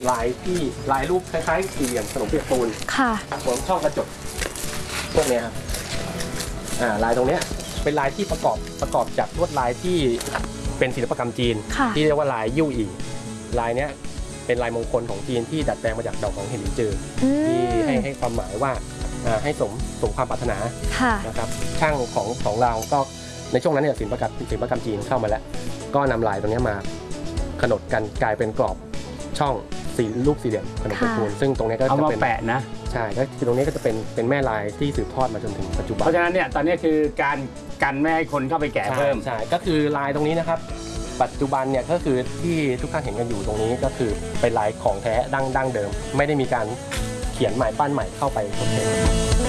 ลายรูปคล้ายๆสี่เหลี่ยมขนมเปียกปูนค่ะผมช่องกระจกพวกนี้ครับลายตรงเนี้ยเป็นลายที่ประกอบจากลวดลายที่เป็นศิลปกรรมจีนที่เรียกว่าลายยู่อีลายเนี้ยเป็นลายมงคลของจีนที่ดัดแปลงมาจากดอกของเห็นหลินจือที่ให้ความหมายว่าให้สมความปรารถนานะครับช่างของเราก็ในช่วงนั้นเนี่ยศิลปกรรมจีนเข้ามาแล้วก็นำลายตรงนี้มาขนดกันกลายเป็นกรอบช่องรูปสี่เหลี่ยมขนมเปียกปูนซึ่งตรงนี้ก็จะเป็นแปะนะใช่ก็คือตรงนี้ก็จะเป็นแม่ลายที่สืบทอดมาจนถึงปัจจุบันเพราะฉะนั้นเนี่ยตอนนี้คือการกันไม่ให้คนเข้าไปแกะเพิ่มใช่ก็คือลายตรงนี้นะครับปัจจุบันเนี่ยก็คือที่ทุกท่านเห็นกันอยู่ตรงนี้ก็คือเป็นลายของแท้ดั้งเดิมไม่ได้มีการเขียนใหม่ปั้นใหม่เข้าไปโอเค